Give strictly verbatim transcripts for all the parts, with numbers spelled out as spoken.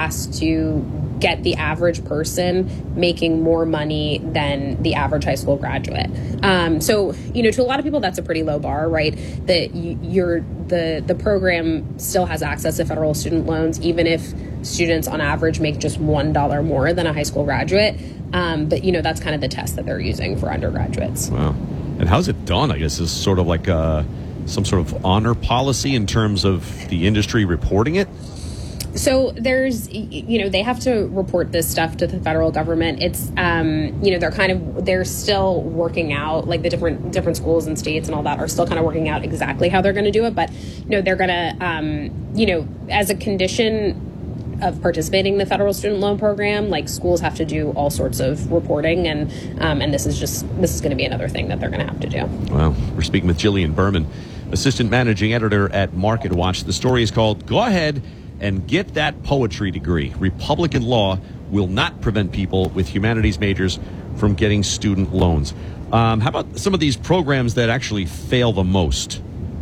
has to get the average person making more money than the average high school graduate. Um, so, you know, to a lot of people, that's a pretty low bar, right? That you, you're the the program still has access to federal student loans, even if students on average make just one dollar more than a high school graduate. Um, but, you know, that's kind of the test that they're using for undergraduates. Wow. And how's it done? I guess is sort of like a, some sort of honor policy in terms of the industry reporting it? So there's, you know, they have to report this stuff to the federal government. It's, um, you know, they're kind of, they're still working out, like the different different schools and states and all that are still kind of working out exactly how they're going to do it. But, you know, they're going to, um, you know, as a condition of participating in the federal student loan program, like schools have to do all sorts of reporting. And um, and this is just, this is going to be another thing that they're going to have to do. Well, we're speaking with Jillian Berman, assistant managing editor at Market Watch. The story is called Go Ahead and Get That Poetry Degree. Republican law will not prevent people with humanities majors from getting student loans. Um, how about some of these programs that actually fail the most?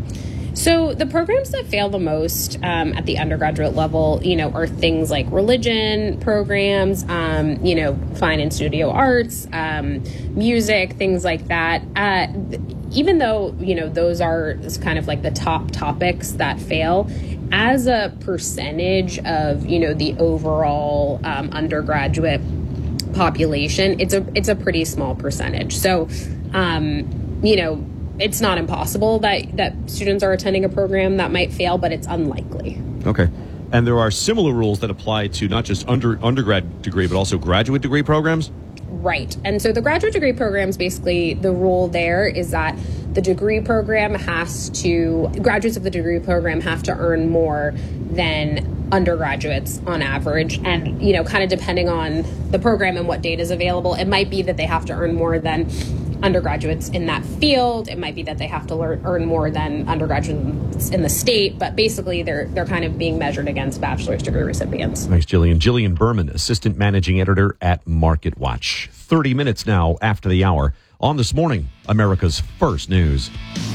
So the programs that fail the most um, at the undergraduate level, you know, are things like religion programs, um, you know, fine and studio arts, um, music, things like that. Uh, even though, you know, those are kind of like the top topics that fail, as a percentage of, you know, the overall um, undergraduate population, it's a it's a pretty small percentage. So, um, you know, it's not impossible that, that students are attending a program that might fail, but it's unlikely. Okay. And there are similar rules that apply to not just under undergrad degree, but also graduate degree programs? Right. And so the graduate degree programs, basically the rule there is that the degree program has to, graduates of the degree program have to earn more than undergraduates on average. And, you know, kind of depending on the program and what data is available, it might be that they have to earn more than undergraduates in that field. It might be that they have to learn, earn more than undergraduates in the state, but basically they're they're kind of being measured against bachelor's degree recipients. Thanks, Jillian. Jillian Berman, assistant managing editor at Market Watch. thirty minutes now after the hour on This Morning, America's First News.